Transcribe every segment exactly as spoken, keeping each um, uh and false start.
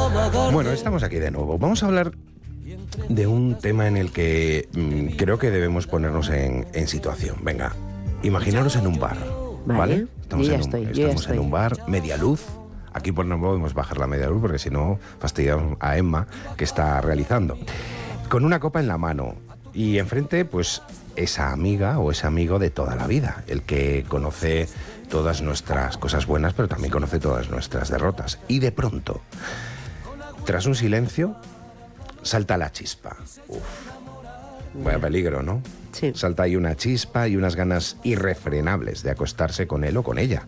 Bueno, estamos aquí de nuevo. Vamos a hablar de un tema en el que mmm, creo que debemos ponernos en, en situación. Venga, imaginaros en un bar, ¿vale? Vale, Estamos, yo ya en un, estoy, yo estamos ya en estoy. un bar, media luz. Aquí pues no podemos bajar la media luz porque si no fastidiamos a Emma, que está realizando. Con una copa en la mano y enfrente pues esa amiga o ese amigo de toda la vida, el que conoce todas nuestras cosas buenas pero también conoce todas nuestras derrotas. Y de pronto, tras un silencio, salta la chispa. Uf, vaya peligro, ¿no? Sí. Salta ahí una chispa y unas ganas irrefrenables de acostarse con él o con ella.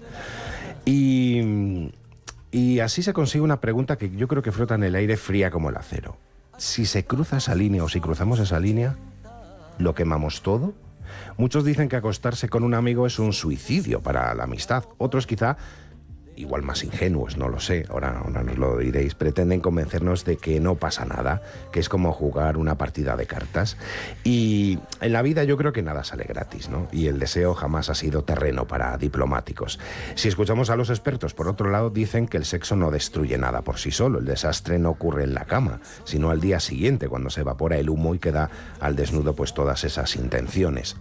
Y, y así se consigue una pregunta que yo creo que flota en el aire fría como el acero. Si se cruza esa línea o si cruzamos esa línea, ¿lo quemamos todo? Muchos dicen que acostarse con un amigo es un suicidio para la amistad. Otros quizá, igual más ingenuos, no lo sé, ahora, ahora nos lo diréis, pretenden convencernos de que no pasa nada, que es como jugar una partida de cartas. Y en la vida yo creo que nada sale gratis, ¿no? Y el deseo jamás ha sido terreno para diplomáticos. Si escuchamos a los expertos, por otro lado, dicen que el sexo no destruye nada por sí solo. El desastre no ocurre en la cama, sino al día siguiente, cuando se evapora el humo y queda al desnudo pues todas esas intenciones.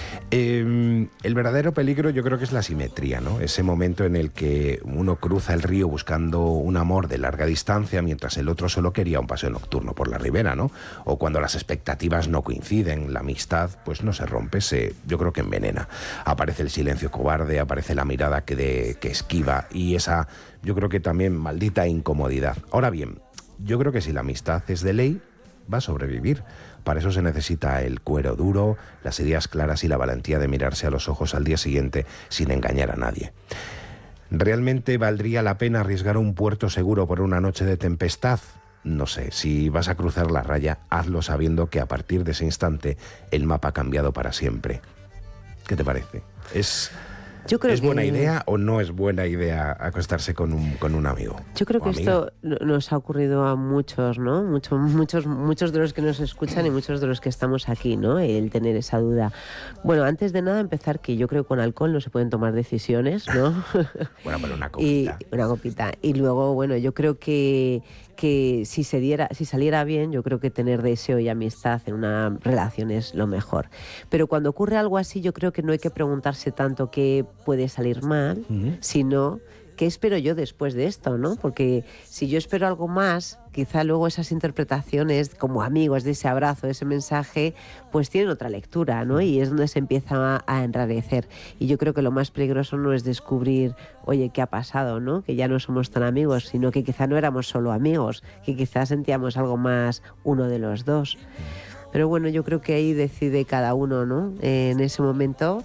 Eh, el verdadero peligro yo creo que es la simetría, ¿no? Ese momento en el que uno cruza el río buscando un amor de larga distancia mientras el otro solo quería un paseo nocturno por la ribera, ¿no? O cuando las expectativas no coinciden, la amistad pues no se rompe, se, yo creo que envenena. Aparece el silencio cobarde, aparece la mirada que, de, que esquiva y esa, yo creo que también maldita incomodidad. Ahora bien, yo creo que si la amistad es de ley, va a sobrevivir. Para eso se necesita el cuero duro, las ideas claras y la valentía de mirarse a los ojos al día siguiente sin engañar a nadie. ¿Realmente valdría la pena arriesgar un puerto seguro por una noche de tempestad? No sé, si vas a cruzar la raya, hazlo sabiendo que a partir de ese instante el mapa ha cambiado para siempre. ¿Qué te parece? ¿Es, Yo creo ¿es buena que... idea o no es buena idea acostarse con un, con un amigo? Yo creo o que amiga? esto nos ha ocurrido a muchos, ¿no? Mucho, muchos, muchos de los que nos escuchan y muchos de los que estamos aquí, ¿no? El tener esa duda. Bueno, antes de nada empezar que yo creo que con alcohol no se pueden tomar decisiones, ¿no? Bueno, pero una y copita. una copita. Y luego, bueno, yo creo que que si se diera, si saliera bien, yo creo que tener deseo y amistad en una relación es lo mejor. Pero cuando ocurre algo así, yo creo que no hay que preguntarse tanto qué puede salir mal, Uh-huh. sino qué espero yo después de esto, ¿no? Porque si yo espero algo más, quizá luego esas interpretaciones como amigos de ese abrazo, de ese mensaje, pues tienen otra lectura, ¿no? Y es donde se empieza a, a enrarecer. Y yo creo que lo más peligroso no es descubrir, oye, ¿qué ha pasado, no? Que ya no somos tan amigos, sino que quizá no éramos solo amigos, que quizá sentíamos algo más uno de los dos. Pero bueno, yo creo que ahí decide cada uno, ¿no? Eh, en ese momento,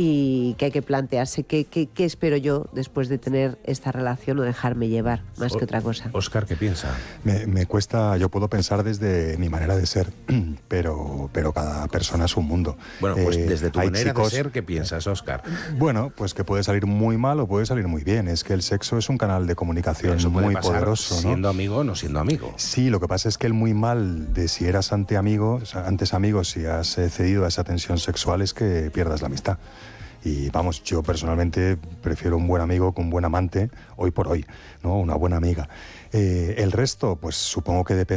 y que hay que plantearse qué, qué, qué espero yo después de tener esta relación o dejarme llevar, más O- que otra cosa. Óscar, ¿qué piensa? Me, me cuesta, yo puedo pensar desde mi manera de ser, pero, pero cada persona es un mundo. Bueno, pues Eh, desde tu hay manera chicos- de ser, ¿qué piensas, Óscar? Bueno, pues que puede salir muy mal o puede salir muy bien. Es que el sexo es un canal de comunicación Eso puede muy pasar poderoso, ¿no? siendo amigo o no siendo amigo. Sí, lo que pasa es que el muy mal de si eras ante amigo, o sea, antes amigo, si has eh, cedido a esa tensión sexual es que pierdas la amistad. Y vamos, yo personalmente prefiero un buen amigo que un buen amante, hoy por hoy, ¿no? Una buena amiga. Eh, el resto, pues supongo que depende.